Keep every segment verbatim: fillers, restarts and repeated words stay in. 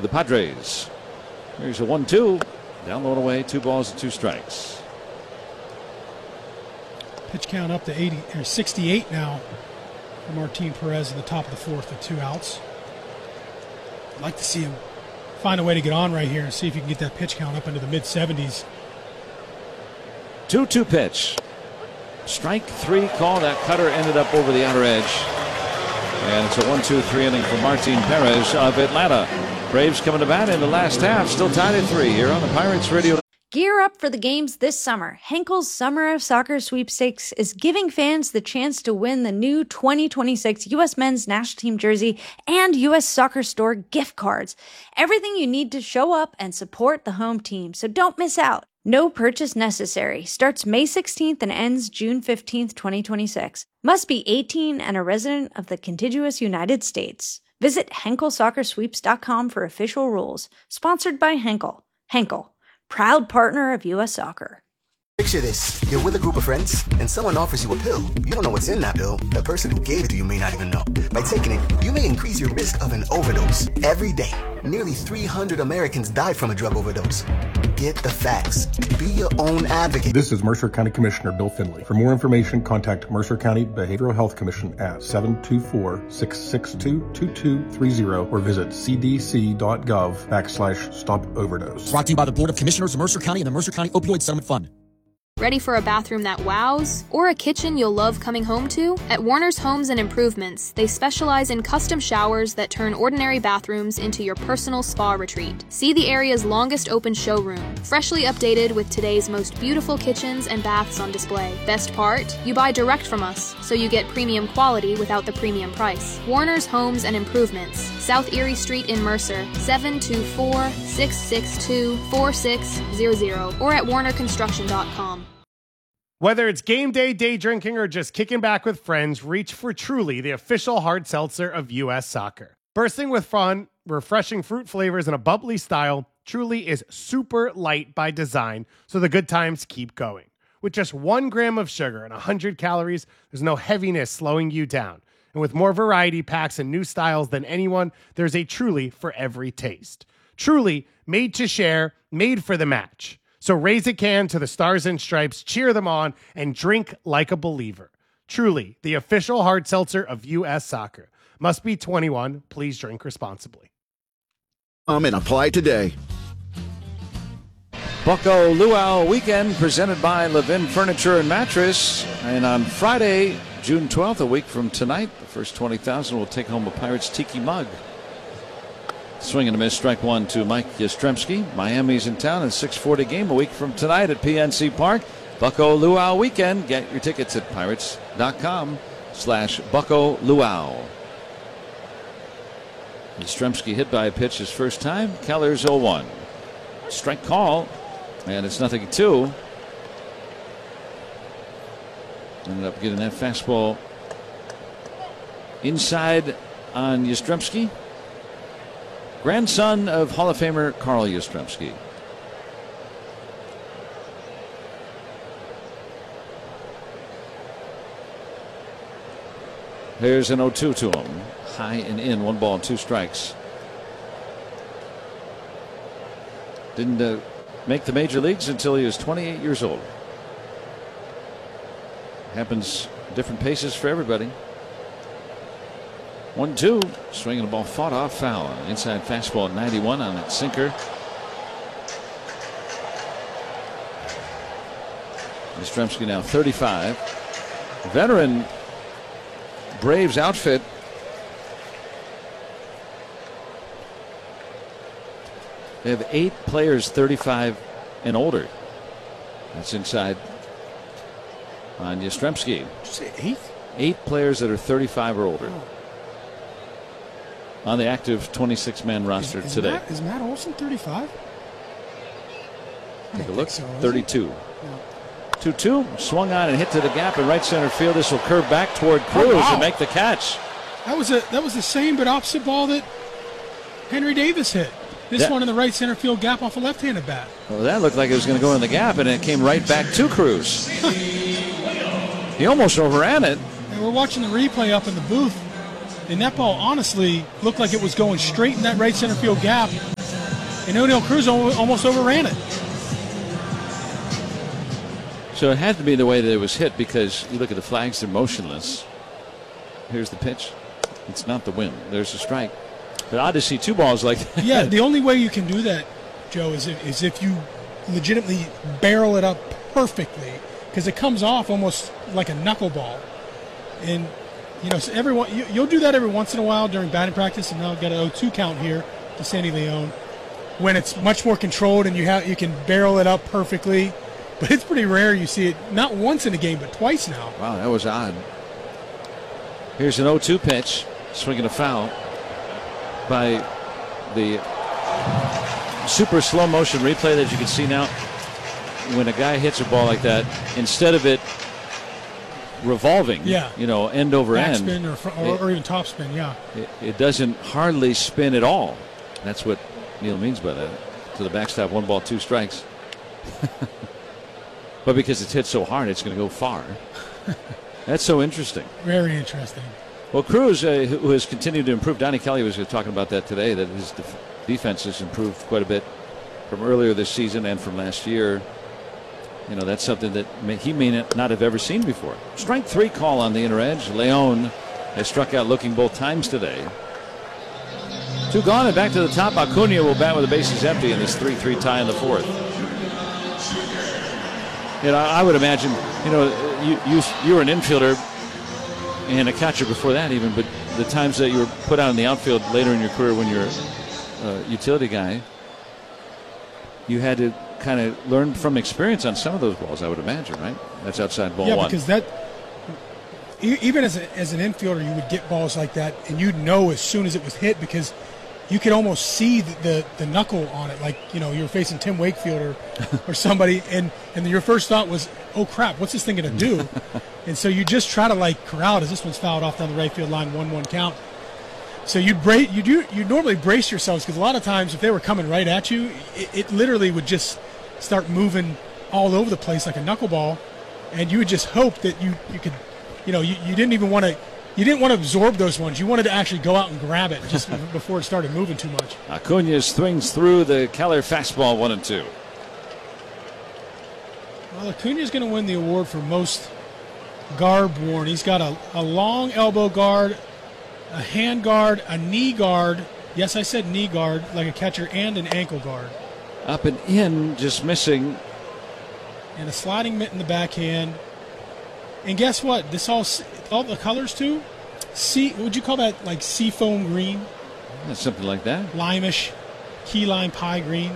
the Padres. Here's a one two. Down low and away, two balls and two strikes. Pitch count up to eighty or sixty-eight now for Martin Perez at the top of the fourth with two outs. I'd like to see him find a way to get on right here and see if you can get that pitch count up into the mid seventies. two two pitch. Strike three call. That cutter ended up over the outer edge. And it's a one two three inning for Martin Perez of Atlanta. Braves coming to bat in the last half. Still tied at three here on the Pirates Radio. Gear up for the games this summer. Henkel's Summer of Soccer Sweepstakes is giving fans the chance to win the new twenty twenty-six U S Men's National Team jersey and U S Soccer Store gift cards. Everything you need to show up and support the home team, so don't miss out. No purchase necessary. Starts May sixteenth and ends June fifteenth, twenty twenty-six. Must be eighteen and a resident of the contiguous United States. Visit Henkel Soccer Sweeps dot com for official rules. Sponsored by Henkel. Henkel, proud partner of U S Soccer. Picture this. You're with a group of friends, and someone offers you a pill. You don't know what's in that pill. The person who gave it to you may not even know. By taking it, you may increase your risk of an overdose. Every day, nearly three hundred Americans die from a drug overdose. Get the facts. Be your own advocate. This is Mercer County Commissioner Bill Finley. For more information, contact Mercer County Behavioral Health Commission at seven two four, six six two, two two three zero or visit cdc.gov backslash stop overdose. Brought to you by the Board of Commissioners of Mercer County and the Mercer County Opioid Settlement Fund. Ready for a bathroom that wows? Or a kitchen you'll love coming home to? At Warner's Homes and Improvements, they specialize in custom showers that turn ordinary bathrooms into your personal spa retreat. See the area's longest open showroom, freshly updated with today's most beautiful kitchens and baths on display. Best part? You buy direct from us, so you get premium quality without the premium price. Warner's Homes and Improvements, South Erie Street in Mercer, seven two four, six six two, four six zero zero, or at warner construction dot com. Whether it's game day, day drinking, or just kicking back with friends, reach for Truly, the official hard seltzer of U S Soccer. Bursting with fun, refreshing fruit flavors, and a bubbly style, Truly is super light by design, so the good times keep going. With just one gram of sugar and one hundred calories, there's no heaviness slowing you down. And with more variety packs and new styles than anyone, there's a Truly for every taste. Truly, made to share, made for the match. So raise a can to the Stars and Stripes, cheer them on, and drink like a believer. Truly, the official hard seltzer of U S Soccer. Must be twenty-one. Please drink responsibly. Um, and apply today. Bucko Luau Weekend presented by Levin Furniture and Mattress. And on Friday, June twelfth, a week from tonight, the first twenty thousand will take home a Pirates Tiki mug. Swing and a miss, strike one to Mike Yastrzemski. Miami's in town, and six forty game a week from tonight at P N C Park. Bucko Luau Weekend. Get your tickets at pirates.com slash Bucko Luau. Yastrzemski hit by a pitch his first time. Keller's oh one. Strike call, and it's nothing two. Ended up getting that fastball inside on Yastrzemski. Grandson of Hall of Famer Carl Yastrzemski. Here's an oh two to him. High and in, one ball and two strikes. Didn't uh, make the major leagues until he was twenty-eight years old. Happens different paces for everybody. one two. Swinging the ball fought off foul. Inside fastball at ninety-one on that sinker. Yastrzemski now thirty-five. Veteran Braves outfit. They have eight players thirty-five and older. That's inside on Yastrzemski. Did you say eight? Eight players that are thirty-five or older. Oh. On the active twenty-six man roster is, is today. Matt, is Matt Olson thirty-five? Take a look. So, thirty-two. two two. Swung on and hit to the gap in right center field. This will curve back toward Cruz oh, wow. and make the catch. That was a that was the same but opposite ball that Henry Davis hit. This that, one in the right center field gap off a left-handed bat. Well, that looked like it was going to go in the gap, and it came right back to Cruz. He almost overran it. And we're watching the replay up in the booth. And that ball honestly looked like it was going straight in that right center field gap. and O'Neal Cruz almost overran it. So it had to be the way that it was hit, because you look at the flags, they're motionless. Here's the pitch. It's not the wind. There's a strike. But odd to see two balls like that. Yeah, the only way you can do that, Joe, is if, is if you legitimately barrel it up perfectly, because it comes off almost like a knuckleball. And, you know, so everyone, you, you'll do that every once in a while during batting practice, and now I've got an oh two count here to Sandy Leon, when it's much more controlled and you have you can barrel it up perfectly. But it's pretty rare you see it, not once in a game, but twice now. Wow, that was odd. Here's an oh two pitch, swinging a foul by the super slow motion replay that you can see now. When a guy hits a ball like that, instead of it revolving, yeah. you know, end over Back end, spin or, or, or even top spin, yeah. It, it doesn't hardly spin at all. That's what Neil means by that. To the backstop, one ball, two strikes. But because it's hit so hard, it's going to go far. That's so interesting. Very interesting. Well, Cruz, uh, who has continued to improve, Donnie Kelly was talking about that today, that his def- defense has improved quite a bit from earlier this season and from last year. You know, that's something that may, he may not have ever seen before. Strike three call on the inner edge. Leon has struck out looking both times today. Two gone and back to the top. Acuna will bat with the bases empty in this three three tie in the fourth. You know, I would imagine, you know, you, you, you were an infielder and a catcher before that even, but the times that you were put out in the outfield later in your career when you're a utility guy, you had to kind of learn from experience on some of those balls, I would imagine, right? That's outside ball yeah, one. Yeah, because that, even as, a, as an infielder, you would get balls like that, and you'd know as soon as it was hit, because you could almost see the, the, the knuckle on it, like, you know, you're facing Tim Wakefield or, or somebody, and, and your first thought was, oh, crap, what's this thing going to do? And so you just try to, like, corral it as this one's fouled off down the right field line, one one count. So you'd, bra- you do, you'd normally brace yourselves, because a lot of times if they were coming right at you, it, it literally would just start moving all over the place like a knuckleball, and you would just hope that you, you could, you know, you, you didn't even want to, you didn't want to absorb those ones. You wanted to actually go out and grab it just before it started moving too much. Acuna swings through the Keller fastball, one and two. Well, Acuna's going to win the award for most garb worn. He's got a, a long elbow guard, a hand guard, a knee guard. Yes, I said knee guard, like a catcher, and an ankle guard. Up and in, just missing. And a sliding mitt in the backhand. And guess what? This all, all the colors too. Sea, what would you call that? Like seafoam green? Yeah, something like that. Limeish, key lime pie green.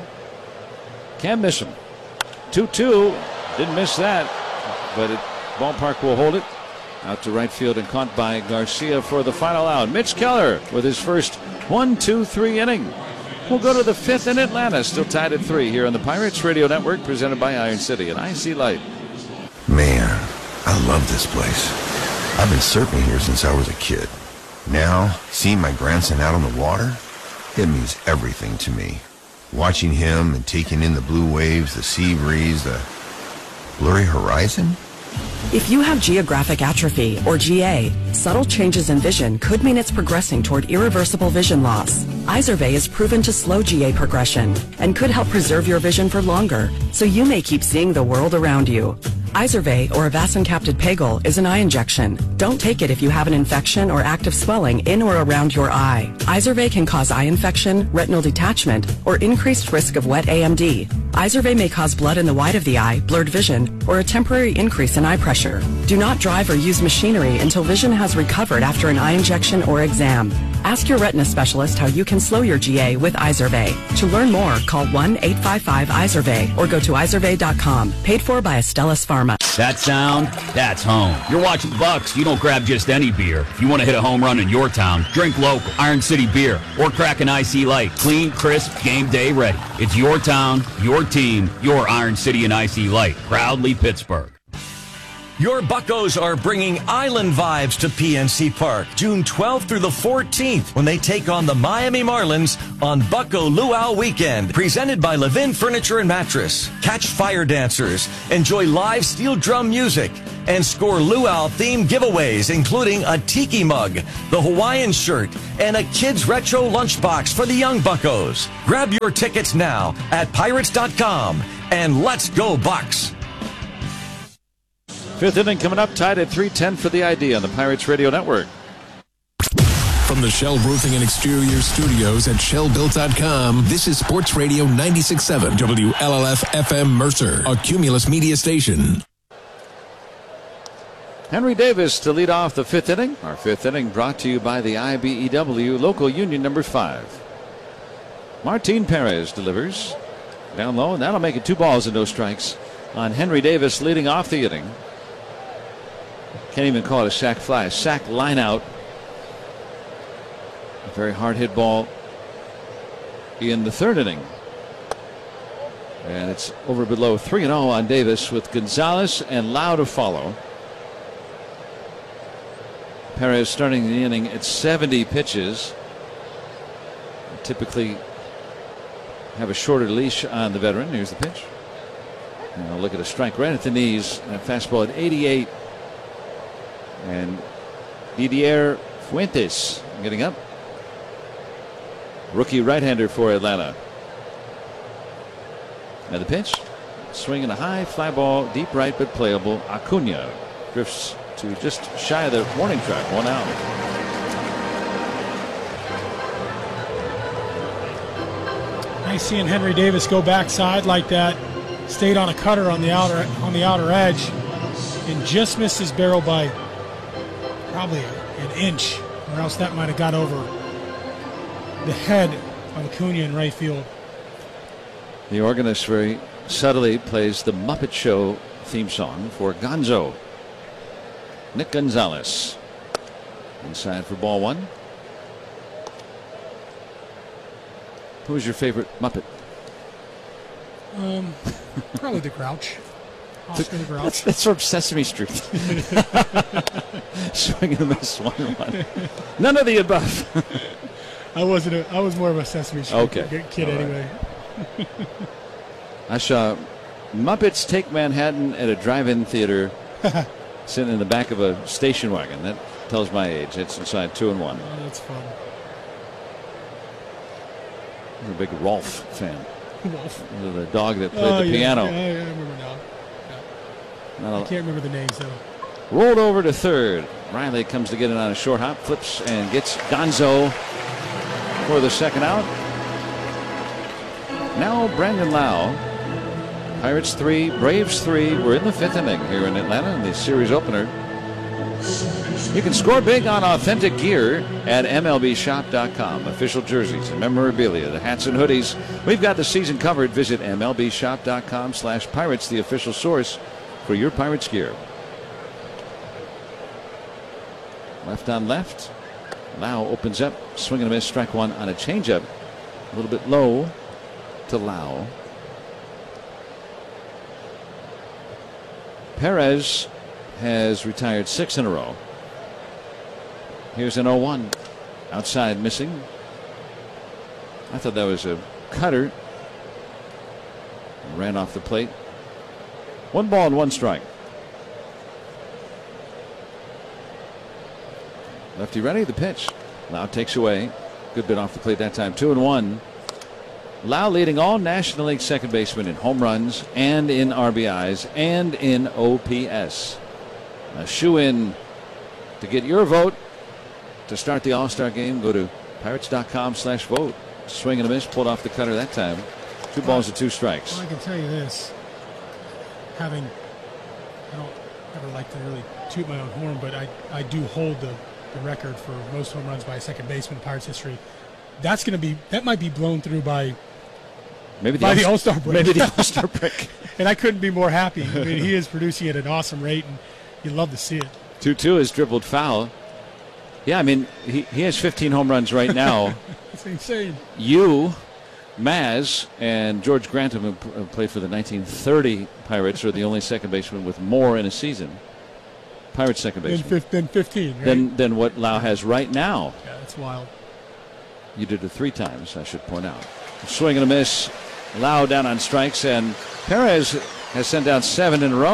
Can't miss him. two two. Didn't miss that. But it, ballpark will hold it. Out to right field and caught by Garcia for the final out. Mitch Keller with his first one, two, three inning. We'll go to the fifth in Atlanta. Still tied at three here on the Pirates Radio Network, presented by Iron City and I C Light. Man, I love this place. I've been surfing here since I was a kid. Now, seeing my grandson out on the water, it means everything to me. Watching him and taking in the blue waves, the sea breeze, the blurry horizon. If you have geographic atrophy, or G A, subtle changes in vision could mean it's progressing toward irreversible vision loss. Izervay is proven to slow G A progression and could help preserve your vision for longer, so you may keep seeing the world around you. Izervay, or avacincaptad pegol, is an eye injection. Don't take it if you have an infection or active swelling in or around your eye. Izervay can cause eye infection, retinal detachment, or increased risk of wet A M D. Izervay may cause blood in the white of the eye, blurred vision, or a temporary increase in eye pressure. Do not drive or use machinery until vision has recovered after an eye injection or exam. Ask your retina specialist how you can slow your G A with Izervay. To learn more, call one eight five five Izervay or go to izervay dot com. Paid for by Astellas Pharma. That sound, that's home. You're watching Bucks, you don't grab just any beer. If you want to hit a home run in your town, drink local, Iron City beer, or crack an I C Light. Clean, crisp, game day ready. It's your town, your team, your Iron City and I C Light. Proudly Pittsburgh. Your Buccos are bringing island vibes to P N C Park June twelfth through the fourteenth when they take on the Miami Marlins on Bucco Luau Weekend, presented by Levin Furniture and Mattress. Catch fire dancers, enjoy live steel drum music, and score luau-themed giveaways, including a tiki mug, the Hawaiian shirt, and a kids' retro lunchbox for the young buccos. Grab your tickets now at pirates dot com, and let's go Bucks! Fifth inning coming up, tied at three ten for the I D on the Pirates Radio Network. From the Shell Roofing and Exterior Studios at shell built dot com, this is Sports Radio ninety-six point seven W L L F F M Mercer, a Cumulus media station. Henry Davis to lead off the fifth inning. Our fifth inning brought to you by the I B E W Local Union number five. Martin Perez delivers down low, and that'll make it two balls and no strikes on Henry Davis leading off the inning. Can't even call it a sac fly, a sac line out. A very hard hit ball in the third inning. And it's over below three and oh on Davis with Gonzalez and Lau to follow. Perez starting the inning at seventy pitches. Typically have a shorter leash on the veteran. Here's the pitch. Now look at a strike right at the knees. And a fastball at eighty-eight. And Didier Fuentes getting up. Rookie right-hander for Atlanta. Now the pitch. Swinging a high fly ball, deep right but playable. Acuna drifts to just shy of the warning track. One out. Nice seeing Henry Davis go backside like that. Stayed on a cutter on the outer on the outer edge and just missed his barrel by probably an inch, or else that might have got over the head of Acuna in right field. The organist very subtly plays the Muppet Show theme song for Gonzo. Nick Gonzalez inside for ball one. Who was your favorite Muppet? Um, probably the Grouch. Oscar the Grouch. That's, that's from Sesame Street. Swing and a miss, one one. None of the above. I wasn't. A, I was more of a Sesame Street okay. kid All anyway. Right. I saw Muppets Take Manhattan at a drive-in theater, sitting in the back of a station wagon. That tells my age. It's inside two and one. Oh, that's fun. I'm a big Rolf fan. Rolf. The dog that played oh, the yeah. piano. Yeah, yeah, I remember now. Yeah. I can't remember the names though. Rolled over to third. Riley comes to get it on a short hop, flips and gets Gonzo for the second out. Now Brandon Lau. Pirates three, Braves three. We're in the fifth inning here in Atlanta in the series opener. You can score big on authentic gear at M L B shop dot com. Official jerseys and memorabilia, the hats and hoodies. We've got the season covered. Visit M L B shop dot com slash pirates, the official source for your Pirates gear. Left on left. Lau opens up. Swing and a miss. Strike one on a changeup. A little bit low to Lau. Perez has retired six in a row. Here's an oh one. Outside missing. I thought that was a cutter. Ran off the plate. One ball and one strike. Lefty ready. The pitch. Lau takes away. Good bit off the plate that time. Two and one. Lau leading all National League second basemen in home runs and in R B Is and in O P S. A shoe-in to get your vote to start the All-Star game. Go to pirates dot com slash vote. Swing and a miss. Pulled off the cutter that time. Two balls and two strikes. Well, I can tell you this. Having, I don't ever like to really toot my own horn, but I, I do hold the, the record for most home runs by a second baseman in Pirates history. That's going to be, that might be blown through by Maybe the, by all- the All-Star break. Maybe the All-Star break. And I couldn't be more happy. I mean, he is producing at an awesome rate, and you love to see it. two two is dribbled foul. Yeah, I mean, he, he has fifteen home runs right now. It's insane. You, Maz, and George Grantham, who p- played for the nineteen thirty Pirates, are the only second baseman with more in a season. Pirates second Then, baseman. fif- then fifteen, right? Than, than what Lau has right now. Yeah, that's wild. You did it three times, I should point out. Swing and a miss. Lau down on strikes, and Perez has sent out seven in a row.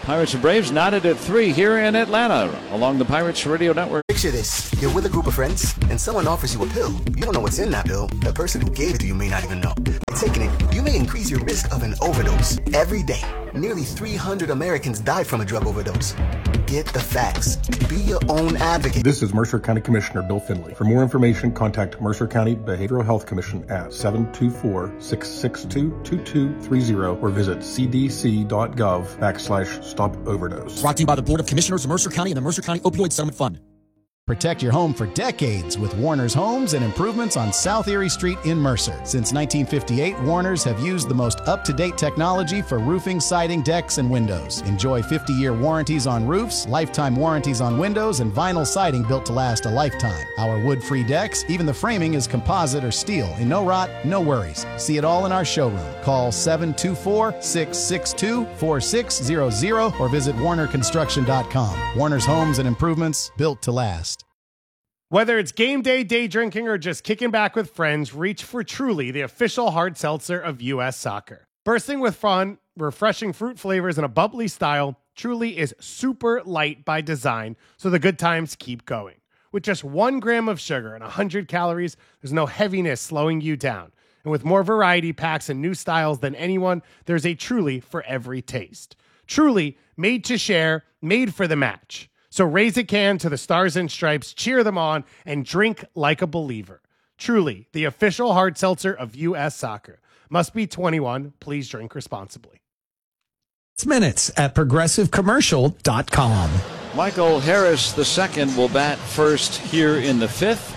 Pirates and Braves knotted at three here in Atlanta along the Pirates Radio Network. Picture this. You're with a group of friends, and someone offers you a pill. You don't know what's in that pill. The person who gave it to you may not even know. By taking it, you may increase your risk of an overdose. Every day, nearly three hundred Americans die from a drug overdose. Get the facts. Be your own advocate. This is Mercer County Commissioner Bill Finley. For more information, contact Mercer County Behavioral Health Commission at seven two four, six six two, two two three zero or visit cdc.gov backslash stop overdose. Brought to you by the Board of Commissioners of Mercer County and the Mercer County Opioid Settlement Fund. Protect your home for decades with Warner's Homes and Improvements on South Erie Street in Mercer. Since nineteen fifty-eight, Warner's have used the most up-to-date technology for roofing, siding, decks, and windows. Enjoy fifty-year warranties on roofs, lifetime warranties on windows, and vinyl siding built to last a lifetime. Our wood-free decks, even the framing is composite or steel, and no rot, no worries. See it all in our showroom. Call seven two four, six six two, four six zero zero or visit warner construction dot com. Warner's Homes and Improvements, built to last. Whether it's game day, day drinking, or just kicking back with friends, reach for Truly, the official hard seltzer of U S Soccer. Bursting with fun, refreshing fruit flavors, and a bubbly style, Truly is super light by design, so the good times keep going. With just one gram of sugar and one hundred calories, there's no heaviness slowing you down. And with more variety packs and new styles than anyone, there's a Truly for every taste. Truly, made to share, made for the match. So raise a can to the Stars and Stripes, cheer them on, and drink like a believer. Truly, the official hard seltzer of U S Soccer. Must be twenty-one. Please drink responsibly. It's minutes at progressive commercial dot com. Michael Harris the second will bat first here in the fifth.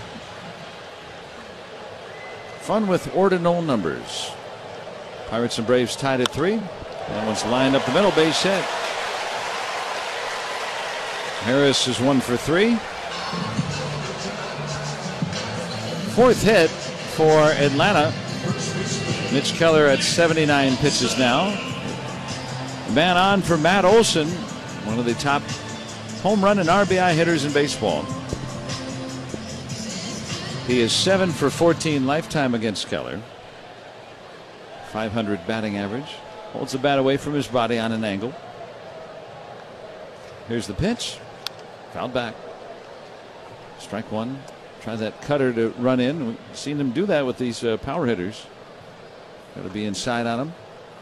Fun with ordinal numbers. Pirates and Braves tied at three. That one's lined up the middle, base hit. Harris is one for three. Fourth hit for Atlanta. Mitch Keller at seventy-nine pitches now. Man on for Matt Olson, one of the top home run and R B I hitters in baseball. He is seven for fourteen lifetime against Keller. five hundred batting average. Holds the bat away from his body on an angle. Here's the pitch. Fouled back. Strike one. Try that cutter to run in. We've seen him do that with these uh, power hitters. Got to be inside on him.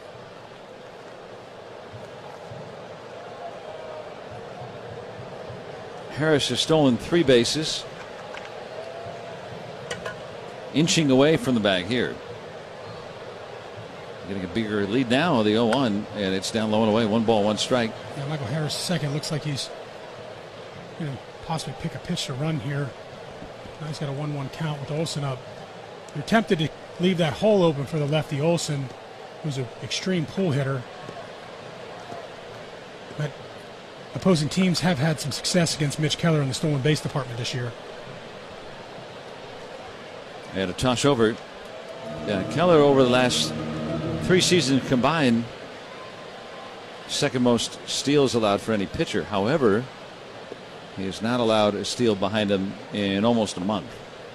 Harris has stolen three bases. Inching away from the bag here. Getting a bigger lead now, the oh one, and it's down low and away. One ball, one strike. Yeah, Michael Harris second. Looks like he's going to possibly pick a pitch to run here. Now he's got a one one count with Olsen up. You're tempted to leave that hole open for the lefty Olsen, who's an extreme pull hitter. But opposing teams have had some success against Mitch Keller in the stolen base department this year. They had a toss over. Yeah, Keller over the last three seasons combined, second most steals allowed for any pitcher. However, he has not allowed a steal behind him in almost a month.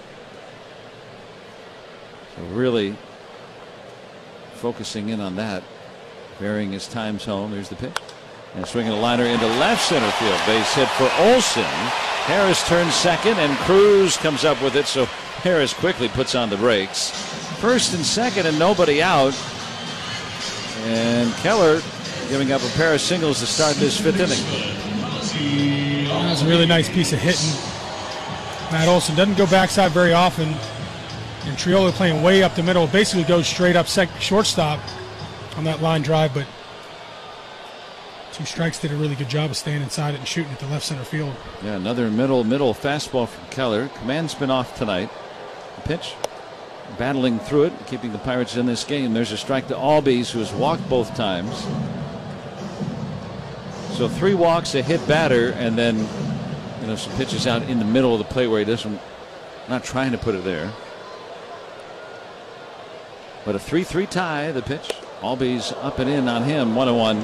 So really focusing in on that, varying his time zone. There's the pitch. And swinging a liner into left center field. Base hit for Olsen. Harris turns second, and Cruz comes up with it, so Harris quickly puts on the brakes. First and second, and nobody out. And Keller giving up a pair of singles to start this fifth inning. That was a really nice piece of hitting. Matt Olson doesn't go backside very often. And Triolo playing way up the middle. Basically goes straight up sec- shortstop on that line drive, but two strikes did a really good job of staying inside it and shooting at the left center field. Yeah, another middle middle fastball from Keller. Command's been off tonight. The pitch, battling through it, keeping the Pirates in this game. There's a strike to Albies, who has walked both times. So three walks, a hit batter, and then you know some pitches out in the middle of the plate where he doesn't, not trying to put it there. But a three three tie. The pitch, Albies up and in on him. One and one.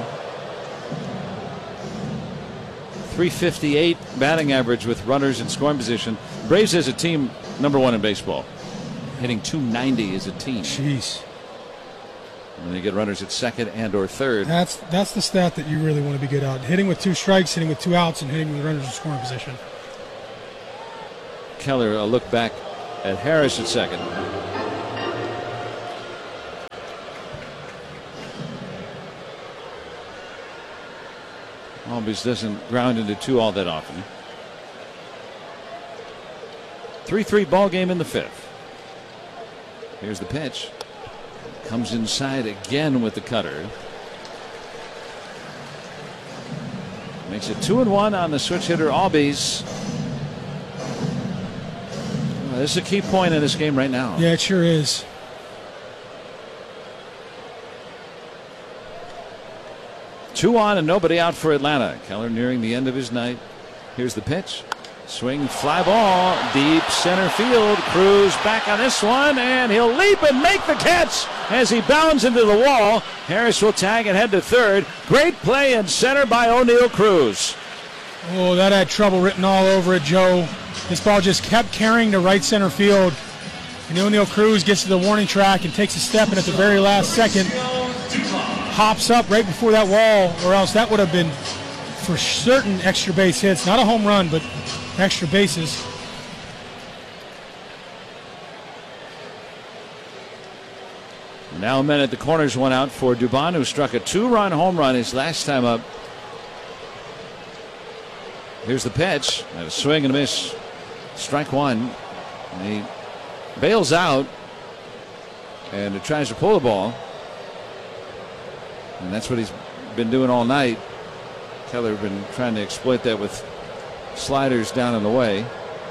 three fifty-eight batting average with runners in scoring position. Braves as a team number one in baseball, hitting two ninety as a team. Jeez. when they get runners at second and or third. That's that's the stat that you really want to be good at. Hitting with two strikes, hitting with two outs, and hitting with runners in scoring position. Keller, a look back at Harris at second. Always doesn't ground into two all that often. three three ball game in the fifth. Here's the pitch. Comes inside again with the cutter. Makes it two and one on the switch hitter Albies. Well, this is a key point in this game right now. Yeah, it sure is. Two on and nobody out for Atlanta. Keller nearing the end of his night. Here's the pitch. Swing, fly ball, deep center field. Cruz back on this one, and he'll leap and make the catch as he bounds into the wall. Harris will tag and head to third. Great play in center by O'Neill Cruz. Oh, that had trouble written all over it, Joe. This ball just kept carrying to right center field. And O'Neill Cruz gets to the warning track and takes a step, and at the very last second, hops up right before that wall, or else that would have been for certain extra base hits. Not a home run, but extra bases. Now men at the corners, one out for Dubon, who struck a two-run home run his last time up. Here's the pitch. And a swing and a miss. Strike one. And he bails out and it tries to pull the ball. And that's what he's been doing all night. Keller been trying to exploit that with sliders down in the way.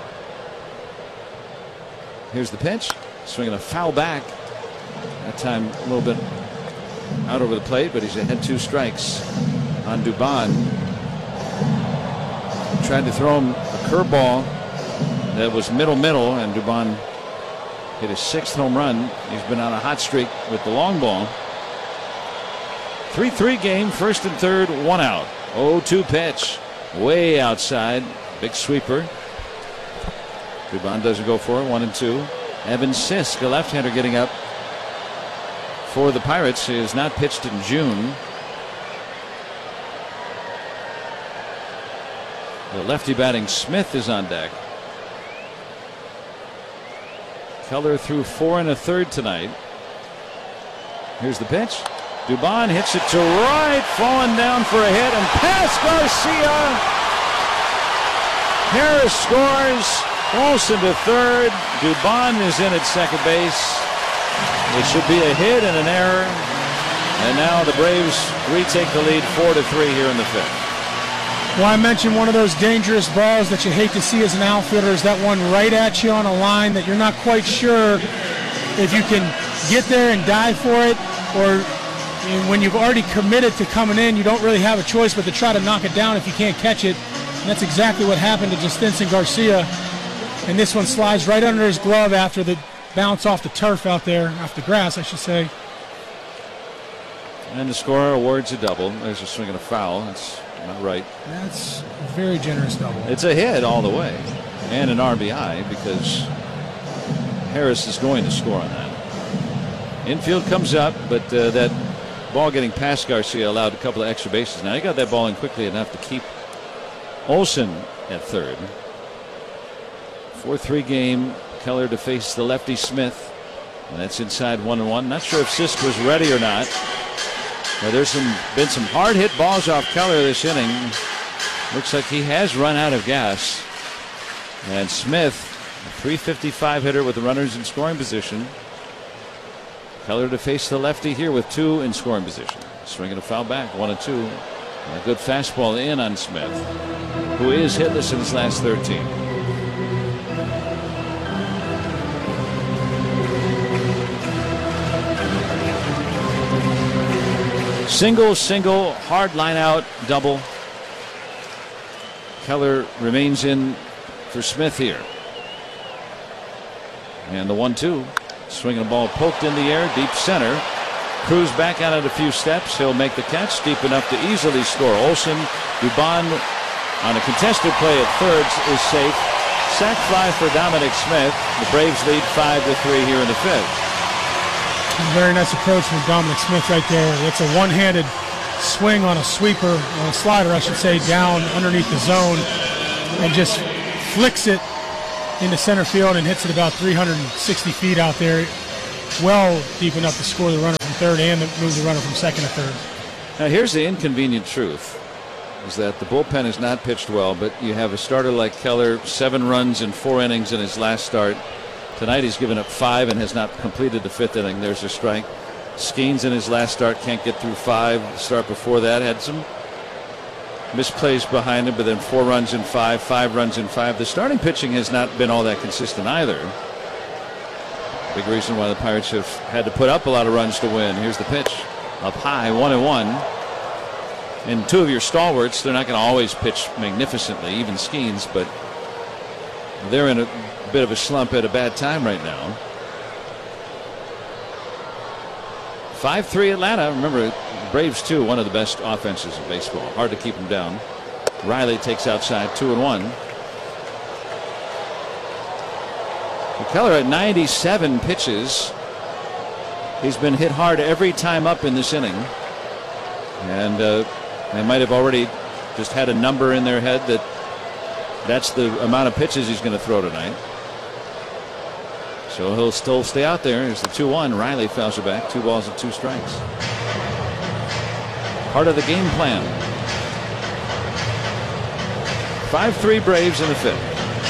Here's the pitch. Swinging a foul back. That time a little bit out over the plate, but he's ahead two strikes on Dubon. Tried to throw him a curveball that was middle middle, and Dubon hit his sixth home run. He's been on a hot streak with the long ball. three three game, first and third, one out. oh two pitch, way outside, big sweeper. Dubon doesn't go for it, one and two. Evan Sisk, a left-hander, getting up for the Pirates. He has not pitched in June. The lefty batting Smith is on deck. Keller threw four and a third tonight. Here's the pitch. Dubon hits it to right, falling down for a hit, and past Garcia. Harris scores. Olsen to third. Dubon is in at second base. It should be a hit and an error. And now the Braves retake the lead four to three here in the fifth. Well, I mentioned one of those dangerous balls that you hate to see as an outfielder is that one right at you on a line that you're not quite sure if you can get there and dive for it, or when you've already committed to coming in, you don't really have a choice but to try to knock it down if you can't catch it. And that's exactly what happened to Justinson Garcia. And this one slides right under his glove after the bounce off the turf out there, off the grass, I should say. And the scorer awards a double. There's a swing and a foul. That's not right. That's a very generous double. It's a hit all the way. And an R B I because Harris is going to score on that. Infield comes up, but uh, that ball getting past Garcia allowed a couple of extra bases. Now he got that ball in quickly enough to keep Olsen at third. four three game. Keller to face the lefty Smith. And that's inside one and one. Not sure if Sisk was ready or not. Now there's some been some hard hit balls off Keller this inning. Looks like he has run out of gas. And Smith, a three fifty-five hitter with the runners in scoring position. Keller to face the lefty here with two in scoring position. Swinging a foul back, one and two. And a good fastball in on Smith, who is hitless in his last thirteen. Single, single, hard line out, double. Keller remains in for Smith here. And the one two. Swinging a ball poked in the air, deep center. Cruz back on it a few steps. He'll make the catch deep enough to easily score. Olsen, Dubon on a contested play at third is safe. Sac fly for Dominic Smith. The Braves lead five to three here in the fifth. Very nice approach from Dominic Smith right there. It's a one-handed swing on a sweeper, on a slider, I should say, down underneath the zone, and just flicks it into center field and hits it about three hundred sixty feet out there, well deep enough to score the runner from third and move the runner from second to third. Now here's the inconvenient truth, is that the bullpen has not pitched well, but you have a starter like Keller, seven runs in four innings in his last start. Tonight he's given up five and has not completed the fifth inning. There's a strike. Skeens in his last start can't get through five. The start before that had some misplays behind him, but then four runs in five, five runs in five. The starting pitching has not been all that consistent either. Big reason why the Pirates have had to put up a lot of runs to win. Here's the pitch. Up high, one and one. And two of your stalwarts, they're not going to always pitch magnificently, even Skeens, but they're in a bit of a slump at a bad time right now. five three Atlanta. Remember, Braves too, one of the best offenses in baseball. Hard to keep them down. Riley takes outside, two and one. Keller at ninety-seven pitches. He's been hit hard every time up in this inning. And uh, they might have already just had a number in their head that that's the amount of pitches he's going to throw tonight. So he'll still stay out there. Here's the two one. Riley fouls it back. Two balls and two strikes. Part of the game plan. five three Braves in the fifth.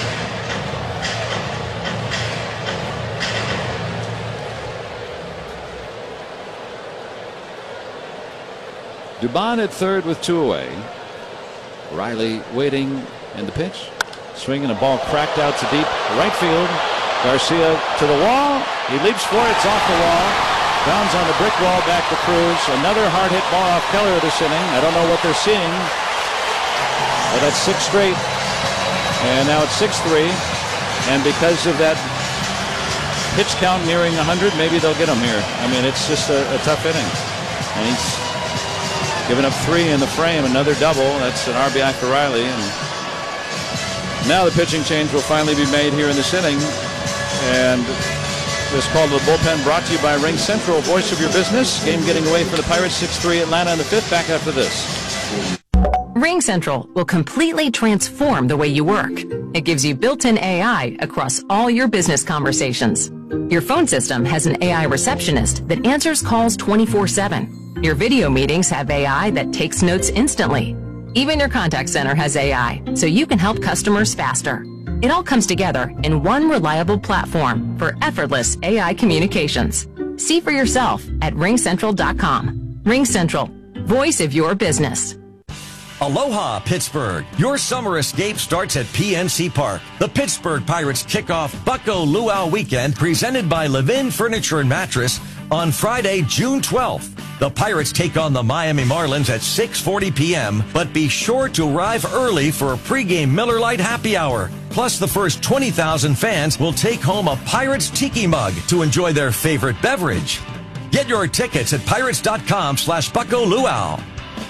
Dubon at third with two away. Riley waiting, and the pitch. Swinging, a ball cracked out to deep right field. Garcia to the wall. He leaps for it. It's off the wall. Bounds on the brick wall back to Cruz. Another hard hit ball off Keller this inning. I don't know what they're seeing. But that's six straight. And now it's six three. And because of that pitch count nearing one hundred, maybe they'll get him here. I mean, it's just a, a tough inning. And he's given up three in the frame. Another double. That's an R B I for Riley. And now the pitching change will finally be made here in this inning. And this call to the bullpen brought to you by Ring Central, voice of your business. Game getting away for the Pirates, six three Atlanta in the fifth. Back after this. Ring Central will completely transform the way you work. It gives you built-in A I across all your business conversations. Your phone system has an A I receptionist that answers calls twenty-four seven. Your video meetings have A I that takes notes instantly. Even your contact center has A I, so you can help customers faster. It all comes together in one reliable platform for effortless A I communications. See for yourself at ring central dot com. Ring Central, voice of your business. Aloha, Pittsburgh. Your summer escape starts at P N C Park. The Pittsburgh Pirates kick off Bucko Luau Weekend presented by Levin Furniture and Mattress on Friday, June twelfth. The Pirates take on the Miami Marlins at six forty p.m., but be sure to arrive early for a pregame Miller Lite happy hour. Plus, the first twenty thousand fans will take home a Pirates Tiki mug to enjoy their favorite beverage. Get your tickets at pirates dot com slash Bucko Luau.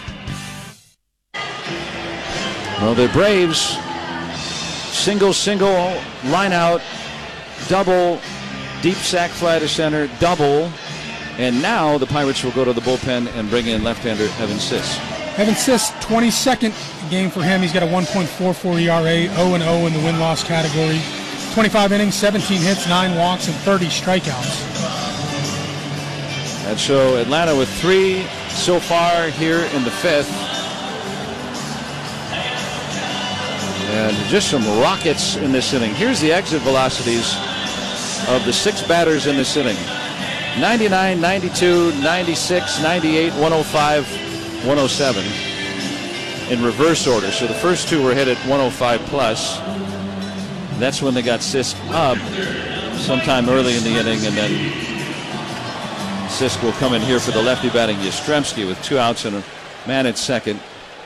Well, the Braves single, single, line out, double, deep sac fly to center, double. And now the Pirates will go to the bullpen and bring in left-hander Evan Sisk. Evan Sisk, twenty-second game for him. He's got a one point four four E R A, oh and oh in the win-loss category. twenty-five innings, seventeen hits, nine walks, and thirty strikeouts. And so Atlanta with three so far here in the fifth. And just some rockets in this inning. Here's the exit velocities of the six batters in this inning. ninety-nine, ninety-two, ninety-six, ninety-eight, one oh five, one oh seven in reverse order. So the first two were hit at one oh five plus. That's when they got Sisk up sometime early in the inning, and then Sisk will come in here for the lefty batting Yastrzemski with two outs and a man at second.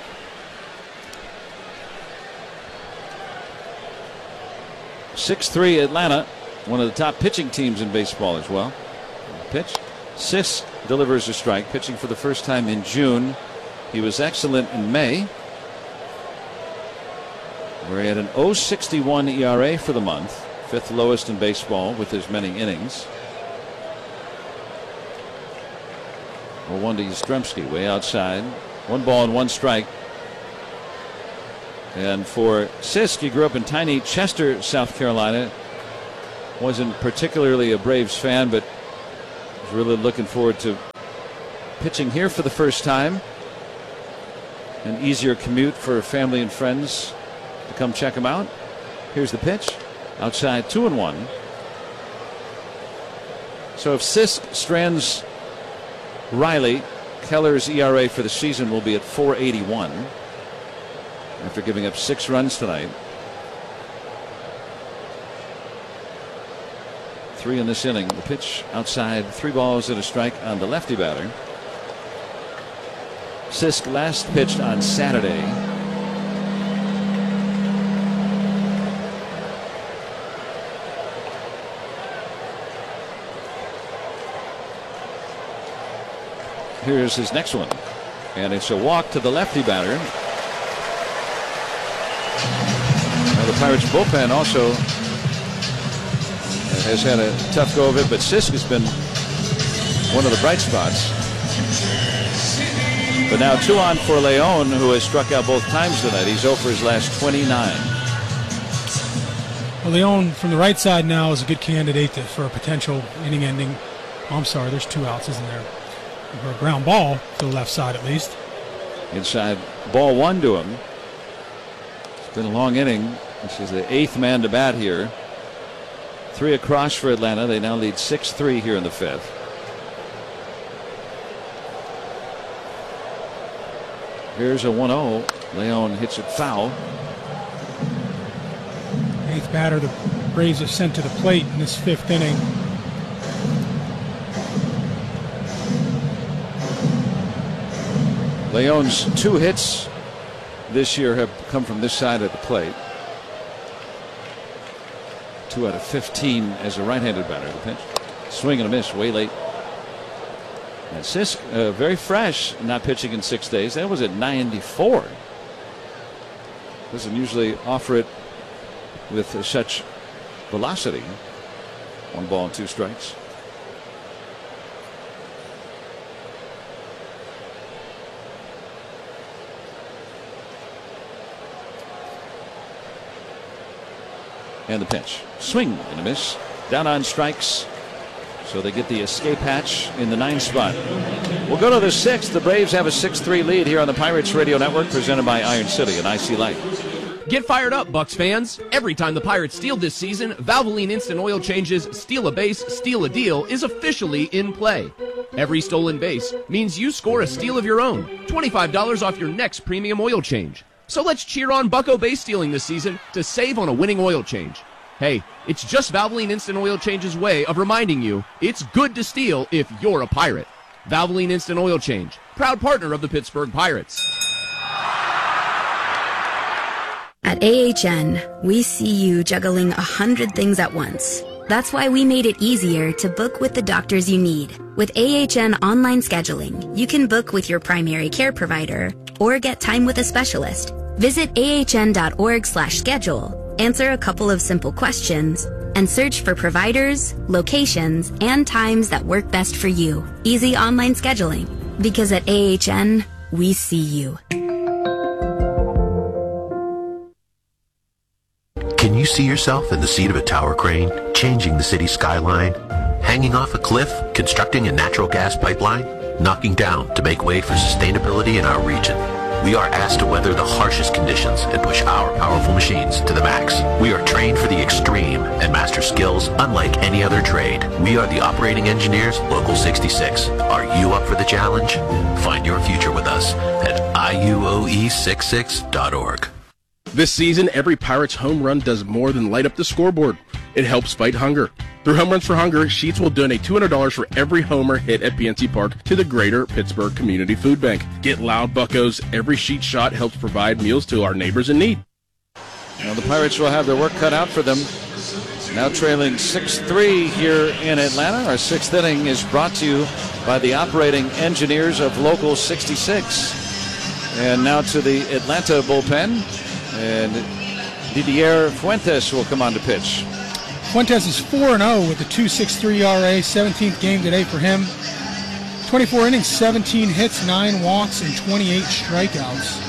six three Atlanta, one of the top pitching teams in baseball as well. Pitch. Sisk delivers a strike, pitching for the first time in June. He was excellent in May, where he had an oh sixty-one E R A for the month, fifth lowest in baseball with as many innings. oh one to Yastrzemski, way outside. One ball and one strike. And for Sisk, he grew up in tiny Chester, South Carolina. Wasn't particularly a Braves fan, but was really looking forward to pitching here for the first time. An easier commute for family and friends to come check him out. Here's the pitch. Outside, two and one. So if Sisk strands Riley, Keller's E R A for the season will be at four eighty-one after giving up six runs tonight. Three in this inning. The pitch outside, three balls and a strike on the lefty batter. Sisk last pitched on Saturday. Here's his next one, and it's a walk to the lefty batter. Now the Pirates bullpen also has had a tough go of it, but Sisk has been one of the bright spots. But now two on for Leon, who has struck out both times tonight. He's oh for his last twenty-nine. Well, Leon from the right side now is a good candidate to, for a potential inning ending. Oh, I'm sorry, there's two outs, isn't there? For a ground ball to the left side at least. Inside, ball one to him. It's been a long inning. This is the eighth man to bat here. Three across for Atlanta. They now lead six three here in the fifth. Here's a one oh. Leon hits it foul. Eighth batter the Braves have sent to the plate in this fifth inning. Leon's two hits this year have come from this side of the plate. Two out of fifteen as a right-handed batter. The pitch, swing and a miss, way late. And Sisk, uh, very fresh, not pitching in six days. That was at ninety-four. Doesn't usually offer it with uh, such velocity. One ball and two strikes. And the pitch. Swing and a miss. Down on strikes. So they get the escape hatch in the ninth spot. We'll go to the sixth. The Braves have a six three lead here on the Pirates Radio Network, presented by Iron City and I C Light. Get fired up, Bucks fans. Every time the Pirates steal this season, Valvoline Instant Oil Change's Steal a Base, Steal a Deal is officially in play. Every stolen base means you score a steal of your own. twenty-five dollars off your next premium oil change. So let's cheer on Bucko base stealing this season to save on a winning oil change. Hey, it's just Valvoline Instant Oil Change's way of reminding you it's good to steal if you're a Pirate. Valvoline Instant Oil Change, proud partner of the Pittsburgh Pirates. At A H N, we see you juggling a hundred things at once. That's why we made it easier to book with the doctors you need. With A H N online scheduling, you can book with your primary care provider or get time with a specialist. Visit ahn.org slash schedule, answer a couple of simple questions, and search for providers, locations, and times that work best for you. Easy online scheduling. Because at A H N, we see you. Can you see yourself in the seat of a tower crane, changing the city skyline? Hanging off a cliff, constructing a natural gas pipeline? Knocking down to make way for sustainability in our region? We are asked to weather the harshest conditions and push our powerful machines to the max. We are trained for the extreme and master skills unlike any other trade. We are the operating engineers, Local sixty-six. Are you up for the challenge? Find your future with us at I U O E sixty-six dot org. This season, every Pirates home run does more than light up the scoreboard. It helps fight hunger. Through Home Runs for Hunger, Sheetz will donate two hundred dollars for every homer hit at P N C Park to the Greater Pittsburgh Community Food Bank. Get loud, buckos. Every Sheetz shot helps provide meals to our neighbors in need. Now the Pirates will have their work cut out for them. Now trailing six three here in Atlanta. Our sixth inning is brought to you by the operating engineers of Local sixty-six. And now to the Atlanta bullpen. And Didier Fuentes will come on to pitch. Fuentes is four and oh with a two point six three E R A, seventeenth game today for him. twenty-four innings, seventeen hits, nine walks, and twenty-eight strikeouts.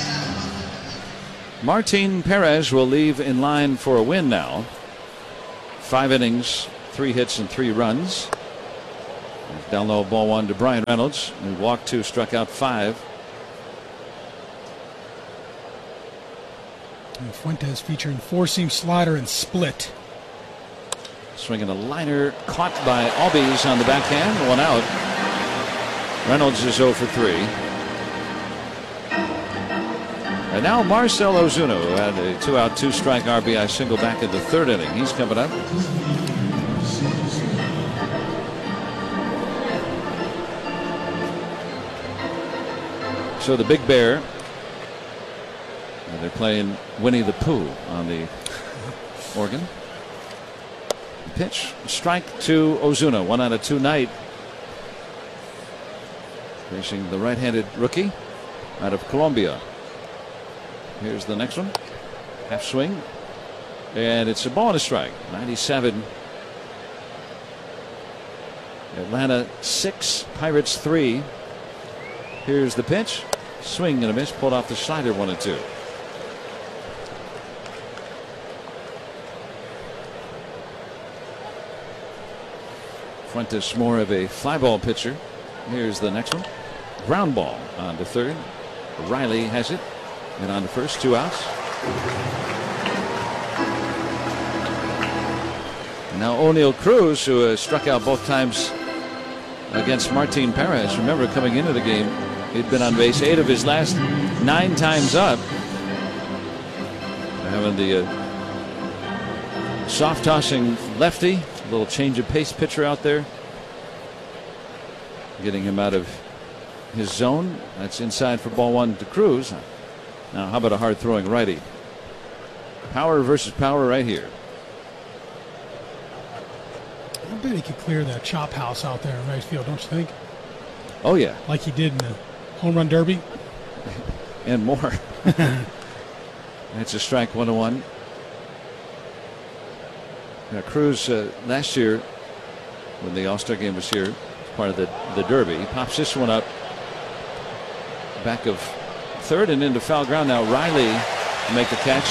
Martin Perez will leave in line for a win now. Five innings, three hits, and three runs. Down low, ball one to Brian Reynolds, who walked two, struck out five. And Fuentes featuring four-seam slider and split. Swinging a liner caught by Albies on the backhand, one out. Reynolds is oh for three. And now Marcell Ozuna, who had a two-out, two-strike R B I single back in the third inning. He's coming up. So the Big Bear, and they're playing Winnie the Pooh on the organ. Pitch, strike to Ozuna, one out of two night. Facing the right-handed rookie out of Colombia. Here's the next one. Half swing. And it's a ball and a strike. ninety-seven. Atlanta six, Pirates three. Here's the pitch. Swing and a miss. Pulled off the slider, one and two. Fuentes more of a fly ball pitcher. Here's the next one. Ground ball on to third. Riley has it. And on to first, two outs. And now O'Neill Cruz, who has struck out both times against Martin Perez. Remember, coming into the game, he'd been on base eight of his last nine times up. Having the uh, soft tossing lefty, a little change of pace pitcher out there. Getting him out of his zone. That's inside for ball one to Cruz. Now, how about a hard throwing righty? Power versus power right here. I bet he could clear that chop house out there in right field, don't you think? Oh, yeah. Like he did in the home run derby. And more. That's a strike, one to one. Now, Cruz uh, last year, when the All-Star game was here, part of the, the derby, he pops this one up back of third and into foul ground. Now Riley make the catch,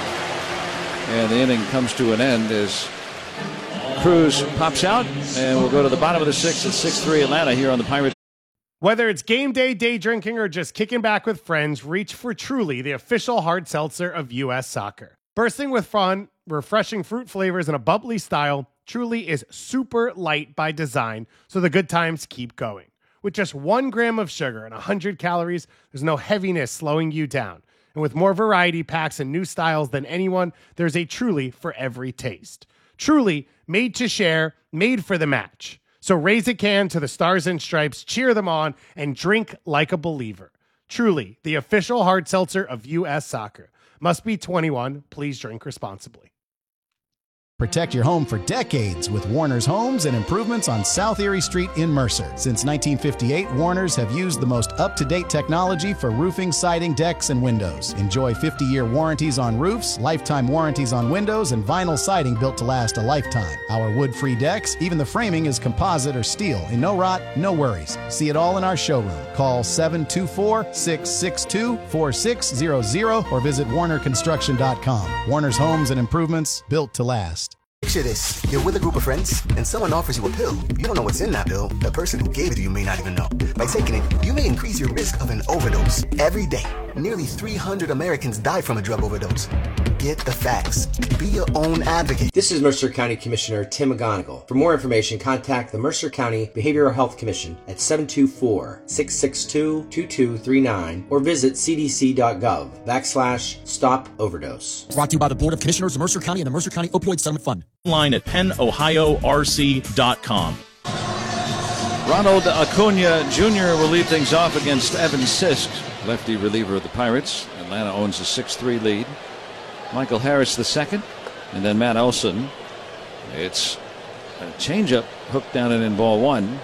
and the inning comes to an end as Cruz pops out, and we'll go to the bottom of the sixth at six three Atlanta here on the Pirates. Whether it's game day, day drinking, or just kicking back with friends, reach for Truly, the official hard seltzer of U S Soccer. Bursting with fun, refreshing fruit flavors, and a bubbly style, Truly is super light by design, so the good times keep going. With just one gram of sugar and one hundred calories, there's no heaviness slowing you down. And with more variety packs and new styles than anyone, there's a Truly for every taste. Truly, made to share, made for the match. So raise a can to the Stars and Stripes, cheer them on, and drink like a believer. Truly, the official hard seltzer of U S Soccer. Must be twenty-one. Please drink responsibly. Protect your home for decades with Warner's Homes and Improvements on South Erie Street in Mercer. Since nineteen fifty-eight, Warner's have used the most up-to-date technology for roofing, siding, decks, and windows. Enjoy fifty-year warranties on roofs, lifetime warranties on windows, and vinyl siding built to last a lifetime. Our wood-free decks, even the framing is composite or steel, and no rot, no worries. See it all in our showroom. Call seven two four, six six two, four six zero zero or visit warner construction dot com. Warner's Homes and Improvements, built to last. Picture this. You're with a group of friends, and someone offers you a pill. You don't know what's in that pill. The person who gave it to you may not even know. By taking it, you may increase your risk of an overdose. Every day, nearly three hundred Americans die from a drug overdose. Get the facts. Be your own advocate. This is Mercer County Commissioner Tim McGonigal. For more information, contact the Mercer County Behavioral Health Commission at seven two four, six six two, two two three nine or visit c d c dot gov backslash stop overdose. Brought to you by the Board of Commissioners of Mercer County and the Mercer County Opioid Settlement Fund. Line at penn ohio r c dot com. Ronald Acuna Junior will lead things off against Evan Sisk, lefty reliever of the Pirates. Atlanta owns a six three lead. Michael Harris the second, and then Matt Olson. It's a changeup hooked down and in ball one.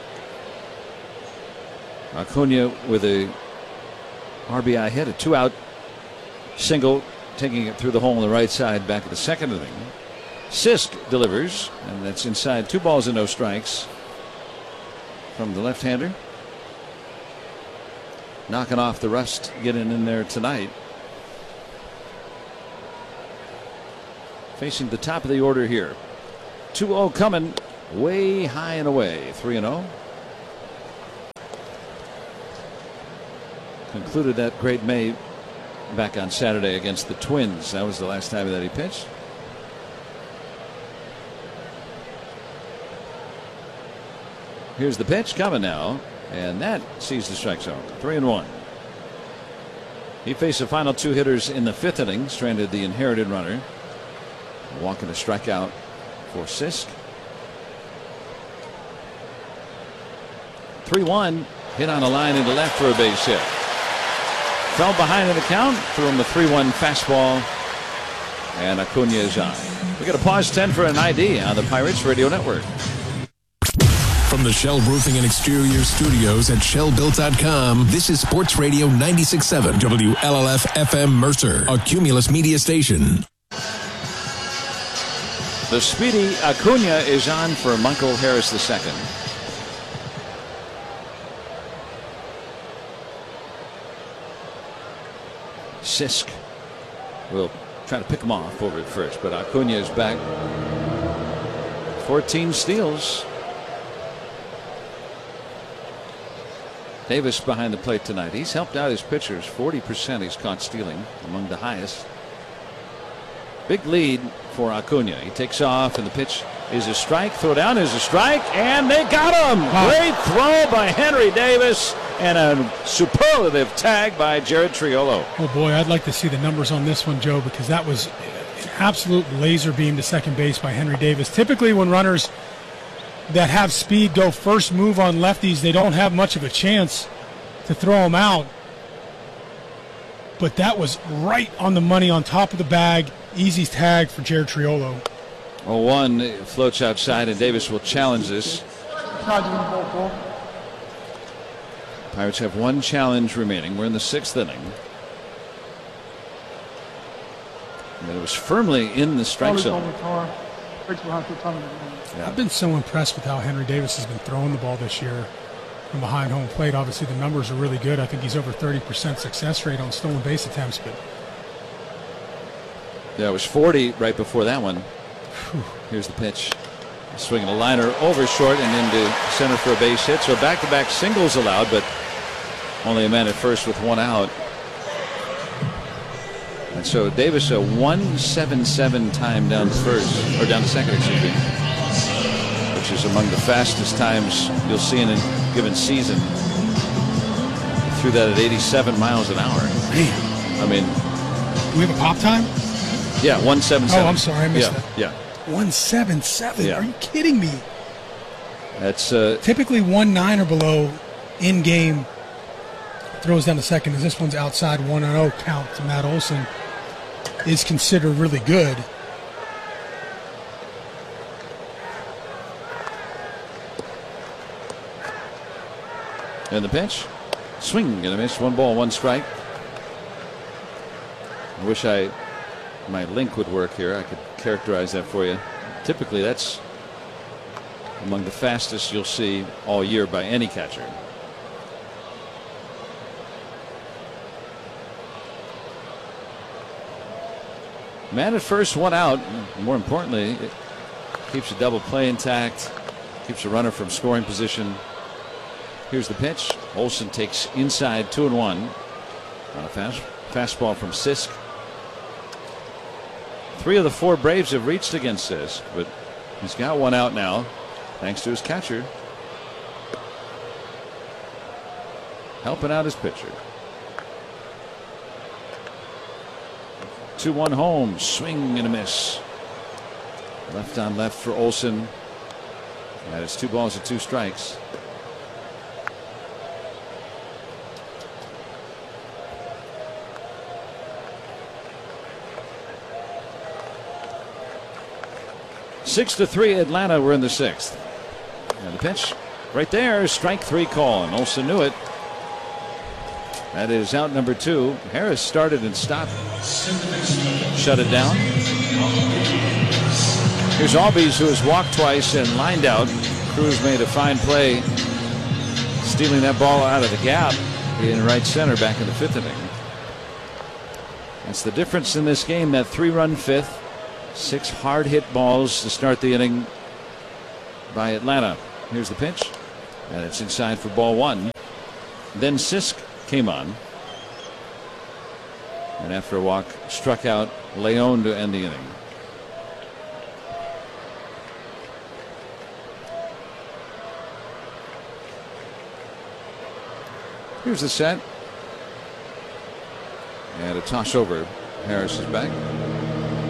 Acuna with a R B I hit, a two-out single, taking it through the hole on the right side back of the second inning. Sisk delivers, and that's inside. Two balls and no strikes. from the left-hander. Knocking off the rust, getting in there tonight. Facing the top of the order here. two oh coming, way high and away. three and oh. Concluded that great May back on Saturday against the Twins. That was the last time that he pitched. Here's the pitch coming now, and that sees the strike zone. Three and one. He faced the final two hitters in the fifth inning, stranded the inherited runner. Walking a strikeout for Sisk. three one. Hit on a line into left for a base hit. Fell behind in the count. Threw him a three one fastball. And Acuna is on. We got to pause ten for an I D on the Pirates Radio Network. From the Shell Roofing and Exterior Studios at Shell Built dot com, this is Sports Radio ninety-six point seven W L L F F M Mercer, a Cumulus media station. The speedy Acuna is on for Michael Harris the second. Sisk will try to pick him off over at first, but Acuna is back. fourteen steals. Davis behind the plate tonight. He's helped out his pitchers. forty percent he's caught stealing, among the highest. Big lead for Acuna. He takes off, and the pitch is a strike. Throw down is a strike, and they got him. Wow. Great throw by Henry Davis, and a superlative tag by Jared Triolo. Oh boy, I'd like to see the numbers on this one, Joe, because that was an absolute laser beam to second base by Henry Davis. Typically, when runners that have speed go first move on lefties, they don't have much of a chance to throw them out. But that was right on the money, on top of the bag. Easy tag for Jared Triolo. oh one floats outside, and Davis will challenge this. Pirates have one challenge remaining. We're in the sixth inning. And it was firmly in the strike zone. Yeah. I've been so impressed with how Henry Davis has been throwing the ball this year from behind home plate. Obviously, the numbers are really good. I think he's over thirty percent success rate on stolen base attempts. But yeah, it was forty right before that one. Whew. Here's the pitch. Swinging a liner over short and into center for a base hit. So back-to-back singles allowed, but only a man at first with one out. And so Davis a one seventy-seven time down to first, or down to second, excuse me, which is among the fastest times you'll see in a given season. Threw that at eighty-seven miles an hour. Man. I mean, do we have a pop time? Yeah, one seventy-seven. Oh, I'm sorry, I missed yeah, that. Yeah. one seventy-seven. Yeah. Are you kidding me? That's uh, typically one nine or below in game. Throws down to second as this one's outside. one and oh count to Matt Olson is considered really good. And the pitch, swing and a miss. One ball, one strike. I wish I my link would work here. I could characterize that for you. Typically, that's among the fastest you'll see all year by any catcher. Man at first, one out. More importantly, it keeps a double play intact, keeps a runner from scoring position. Here's the pitch. Olson takes inside, two and one. On a fast fastball from Sisk. Three of the four Braves have reached against Sisk, but he's got one out now, thanks to his catcher helping out his pitcher. two one home, swing and a miss. Left on left for Olson. And it's two balls and two strikes. Six to three Atlanta. We're in the sixth. And the pitch right there, strike three call, and Olson knew it. That is out number two. Harris started and stopped. Shut it down. Here's Albies, who has walked twice and lined out. Cruz made a fine play stealing that ball out of the gap in right center back in the fifth inning. That's the difference in this game, that three-run fifth. Six hard-hit balls to start the inning by Atlanta. Here's the pitch, and it's inside for ball one. Then Sisk came on, and after a walk struck out Leon to end the inning. Here's the set, and a toss over. Harris is back.